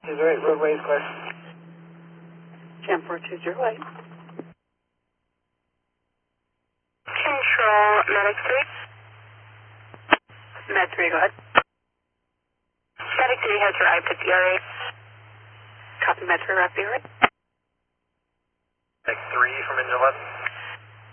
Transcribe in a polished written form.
208, roadway is clear. Jam 4208. Control, Medic 3. Med 3, go ahead. Medic 3 has your IPIP ERA. Copy Med 3, rapid ERA. Medic 3 from engine 11.